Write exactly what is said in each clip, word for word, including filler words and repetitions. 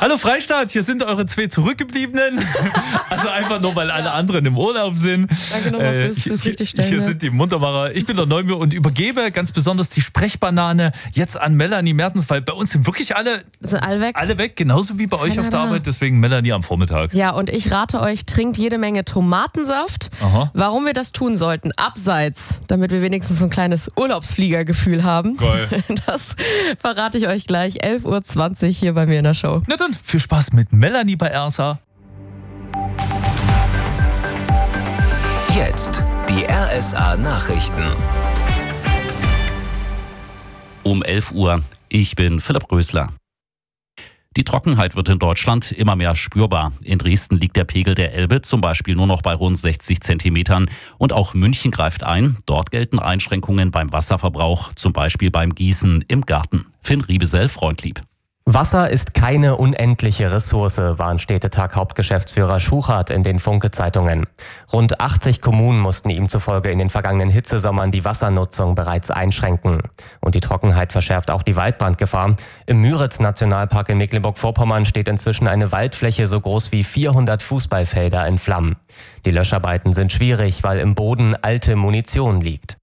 Hallo Freistaat, hier sind eure zwei Zurückgebliebenen. Also einfach nur, weil alle anderen im Urlaub sind. Danke nochmal Äh, fürs, fürs hier, Richtigstellen. hier sind die Muntermacher. Ich bin der Neumir und übergebe ganz besonders die Sprechbanane jetzt an Melanie Mertens, weil bei uns sind wirklich alle, Sind alle weg? alle weg, genauso wie bei euch Keiner auf der da. Arbeit. Deswegen Melanie am Vormittag. Ja, und ich rate euch, trinkt jede Menge Tomatensaft. Aha. Warum wir das tun sollten, abseits, damit wir wenigstens so ein kleines Urlaubsfliegergefühl haben. Geil. Das verrate ich euch gleich, elf Uhr zwanzig hier bei mir in der Show. Na dann, viel Spaß mit Melanie bei R S A. Jetzt die R S A Nachrichten. Um elf Uhr. Ich bin Philipp Rösler. Die Trockenheit wird in Deutschland immer mehr spürbar. In Dresden liegt der Pegel der Elbe zum Beispiel nur noch bei rund sechzig Zentimetern. Und auch München greift ein. Dort gelten Einschränkungen beim Wasserverbrauch, zum Beispiel beim Gießen im Garten. Finn Riebesell, Freundlieb. Wasser ist keine unendliche Ressource, warnt Städtetag-Hauptgeschäftsführer Schuchart in den Funke-Zeitungen. Rund achtzig Kommunen mussten ihm zufolge in den vergangenen Hitzesommern die Wassernutzung bereits einschränken. Und die Trockenheit verschärft auch die Waldbrandgefahr. Im Müritz-Nationalpark in Mecklenburg-Vorpommern steht inzwischen eine Waldfläche so groß wie vierhundert Fußballfelder in Flammen. Die Löscharbeiten sind schwierig, weil im Boden alte Munition liegt.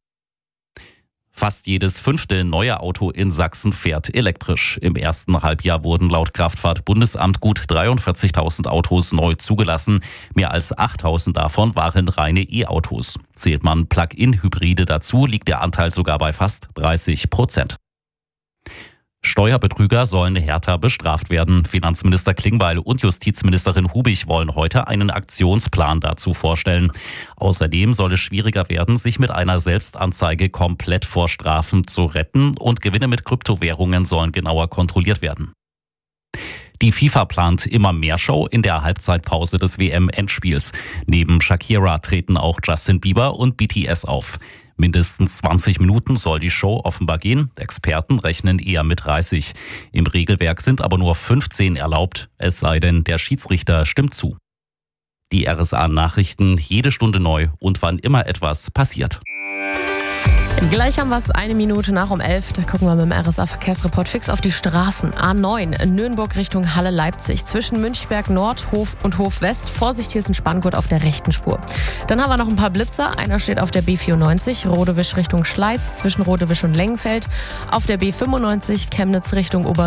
Fast jedes fünfte neue Auto in Sachsen fährt elektrisch. Im ersten Halbjahr wurden laut Kraftfahrt-Bundesamt gut dreiundvierzigtausend Autos neu zugelassen. Mehr als achttausend davon waren reine E-Autos. Zählt man Plug-in-Hybride dazu, liegt der Anteil sogar bei fast dreißig Prozent. Steuerbetrüger sollen härter bestraft werden. Finanzminister Klingbeil und Justizministerin Hubig wollen heute einen Aktionsplan dazu vorstellen. Außerdem soll es schwieriger werden, sich mit einer Selbstanzeige komplett vor Strafen zu retten, und Gewinne mit Kryptowährungen sollen genauer kontrolliert werden. Die FIFA plant immer mehr Show in der Halbzeitpause des W M-Endspiels. Neben Shakira treten auch Justin Bieber und B T S auf. Mindestens zwanzig Minuten soll die Show offenbar gehen. Experten rechnen eher mit dreißig. Im Regelwerk sind aber nur fünfzehn erlaubt, es sei denn, der Schiedsrichter stimmt zu. Die R S A-Nachrichten jede Stunde neu und wann immer etwas passiert. Gleich haben wir es eine Minute nach um elf. Da gucken wir mit dem R S A-Verkehrsreport fix auf die Straßen. A neun, Nürnberg Richtung Halle-Leipzig. Zwischen Münchberg Nord, Hof und Hof West. Vorsicht, hier ist ein Spanngurt auf der rechten Spur. Dann haben wir noch ein paar Blitzer. Einer steht auf der B vierundneunzig, Rodewisch Richtung Schleiz. Zwischen Rodewisch und Lengenfeld. Auf der B fünfundneunzig, Chemnitz Richtung Ober